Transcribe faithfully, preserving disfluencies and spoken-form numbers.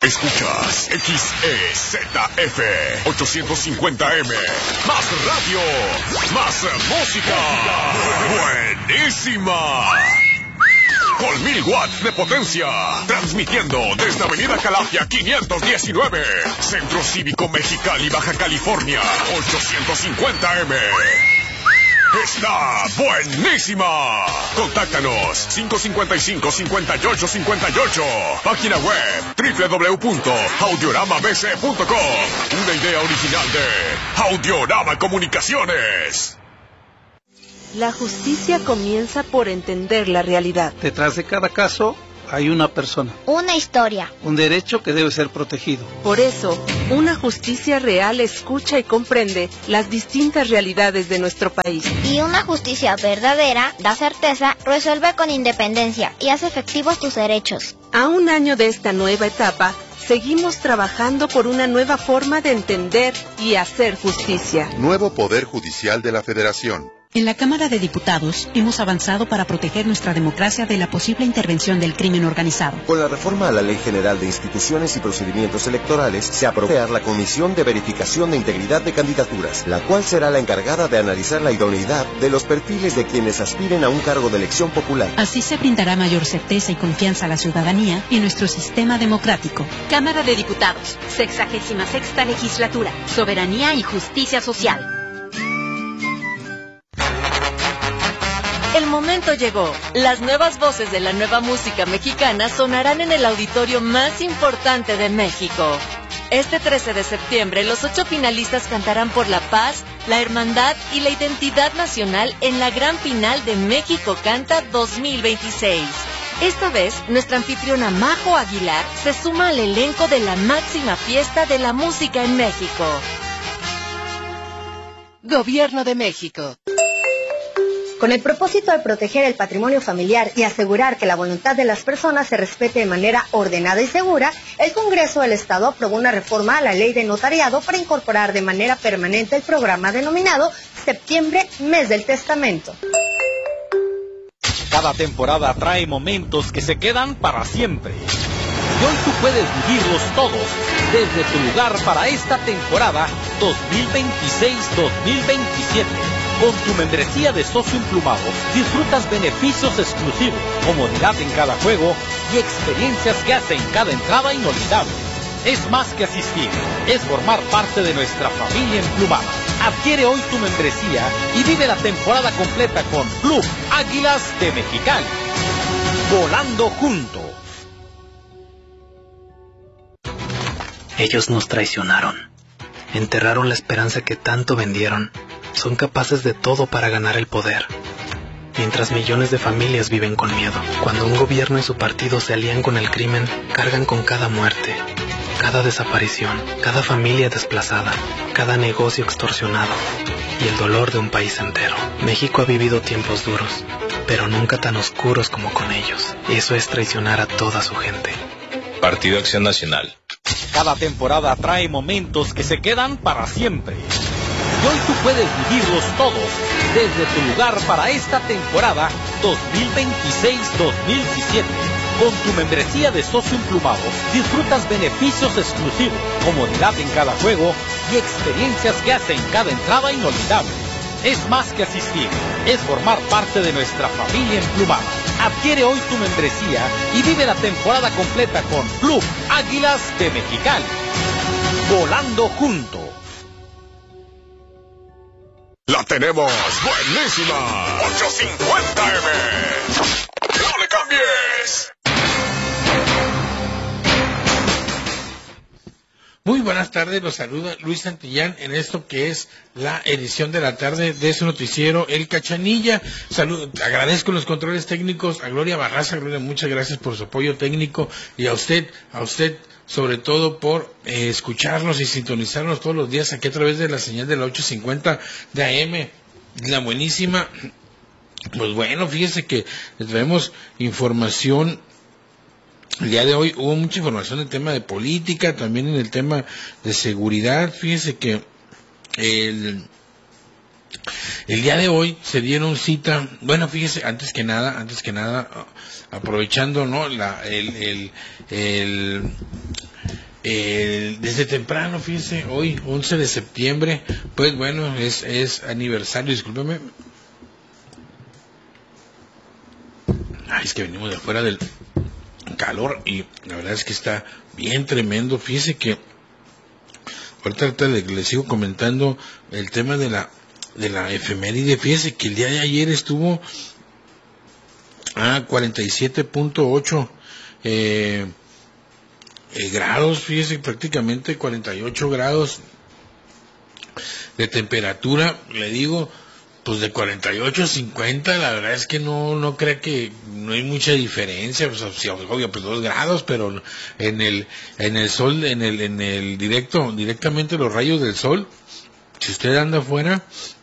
Escuchas X E Z F ochocientos cincuenta M. Más radio, más música. Buenísima. Con mil watts de potencia. Transmitiendo desde Avenida Calafia quinientos diecinueve. Centro Cívico Mexicali, Baja California. ochocientos cincuenta M. Está buenísima. Contáctanos cinco cinco cinco, cinco ocho cinco ocho. Página web doble u doble u doble u punto audiorama b c punto com. Una idea original de Audiorama Comunicaciones. La justicia comienza por entender la realidad. Detrás de cada caso hay una persona. Una historia. Un derecho que debe ser protegido. Por eso, una justicia real escucha y comprende las distintas realidades de nuestro país. Y una justicia verdadera da certeza, resuelve con independencia y hace efectivos tus derechos. A un año de esta nueva etapa, seguimos trabajando por una nueva forma de entender y hacer justicia. Nuevo Poder Judicial de la Federación. En la Cámara de Diputados hemos avanzado para proteger nuestra democracia de la posible intervención del crimen organizado. Con la reforma a la Ley General de Instituciones y Procedimientos Electorales, se aprobó crear la Comisión de Verificación de Integridad de Candidaturas, la cual será la encargada de analizar la idoneidad de los perfiles de quienes aspiren a un cargo de elección popular. Así se brindará mayor certeza y confianza a la ciudadanía y nuestro sistema democrático. Cámara de Diputados, sexagésima sexta legislatura, soberanía y justicia social. El momento llegó. Las nuevas voces de la nueva música mexicana sonarán en el auditorio más importante de México. Este trece de septiembre, los ocho finalistas cantarán por la paz, la hermandad y la identidad nacional en la gran final de México Canta dos mil veintiséis. Esta vez, nuestra anfitriona Majo Aguilar se suma al elenco de la máxima fiesta de la música en México. Gobierno de México. Con el propósito de proteger el patrimonio familiar y asegurar que la voluntad de las personas se respete de manera ordenada y segura, el Congreso del Estado aprobó una reforma a la Ley de Notariado para incorporar de manera permanente el programa denominado Septiembre, Mes del Testamento. Cada temporada trae momentos que se quedan para siempre. Y hoy tú puedes vivirlos todos desde tu lugar para esta temporada dos mil veintiséis dos mil veintisiete. Con tu membresía de socio emplumado, disfrutas beneficios exclusivos, comodidad en cada juego y experiencias que hacen cada entrada inolvidable. Es más que asistir, es formar parte de nuestra familia emplumada. Adquiere hoy tu membresía y vive la temporada completa con Club Águilas de Mexicali. Volando juntos. Ellos nos traicionaron. Enterraron la esperanza que tanto vendieron. Son capaces de todo para ganar el poder, mientras millones de familias viven con miedo. Cuando un gobierno y su partido se alían con el crimen, cargan con cada muerte, cada desaparición, cada familia desplazada, cada negocio extorsionado y el dolor de un país entero. México ha vivido tiempos duros, pero nunca tan oscuros como con ellos. Eso es traicionar a toda su gente. Partido Acción Nacional. Cada temporada trae momentos que se quedan para siempre. Y hoy tú puedes vivirlos todos desde tu lugar para esta temporada dos mil veintiséis dos mil diecisiete. Con tu membresía de socio emplumado, disfrutas beneficios exclusivos, comodidad en cada juego y experiencias que hacen cada entrada inolvidable. Es más que asistir, es formar parte de nuestra familia emplumada. Adquiere hoy tu membresía y vive la temporada completa con Club Águilas de Mexicali. Volando juntos. La tenemos buenísima. ochocientos cincuenta M. ¡No le cambies! Muy buenas tardes, los saluda Luis Santillán en esto que es la edición de la tarde de su noticiero El Cachanilla. Salud, agradezco los controles técnicos a Gloria Barraza. Gloria, muchas gracias por su apoyo técnico y a usted, a usted sobre todo por eh, escucharnos y sintonizarnos todos los días aquí a través de la señal de la ochocientos cincuenta de A M, la buenísima. Pues bueno, fíjese que les traemos información. El día de hoy hubo mucha información en el tema de política, también en el tema de seguridad. Fíjese que el, el día de hoy se dieron cita, bueno, fíjese, antes que nada, antes que nada, aprovechando, ¿no? La, el, el, el, Eh, desde temprano, fíjense, hoy, once de septiembre, pues bueno, es, es aniversario, discúlpeme. Ay, es que venimos de afuera del calor y la verdad es que está bien tremendo. Fíjese que ahorita, ahorita le, le sigo comentando el tema de la de la efeméride. Fíjese que el día de ayer estuvo a cuarenta y siete punto ocho eh, eh, grados, fíjese, prácticamente cuarenta y ocho grados de temperatura. Le digo, pues de cuarenta y ocho a cincuenta, la verdad es que no no creo que no hay mucha diferencia, pues, sí, obvio, pues dos grados, pero en el en el sol, en el en el directo directamente los rayos del sol, si usted anda afuera,